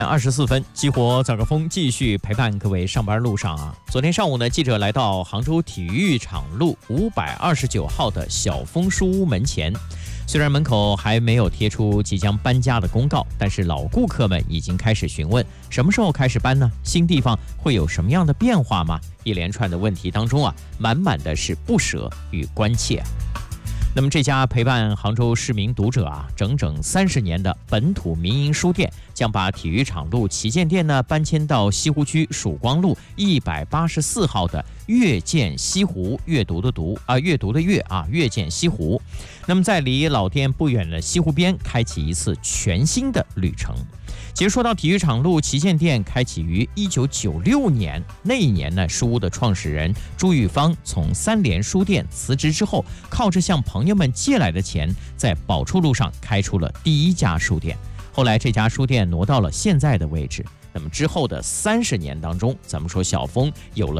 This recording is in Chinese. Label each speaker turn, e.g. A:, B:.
A: 24分，激活早高峰继续陪伴各位上班路上啊。昨天上午呢，记者来到杭州体育场路529号的小枫书屋门前。虽然门口还没有贴出即将搬家的公告，但是老顾客们已经开始询问什么时候开始搬呢？新地方会有什么样的变化吗？一连串的问题当中啊，满满的是不舍与关切。那么这家陪伴杭州市民读者整整30年的本土民营书店，将把体育场路旗舰店呢搬迁到西湖区曙光路184号的阅见西湖，阅读的读阅读的阅阅见西湖。那么在离老店不远的西湖边，开启一次全新的旅程。其实说到体育场路旗舰店开启于1996年，那一年呢，书屋的创始人朱玉芳从三联书店辞职之后，靠着向朋友们借来的钱，在宝处路上开出了第一家书店。后来这家书店挪到了现在的位置。那么之后的30年当中，咱们说小枫有了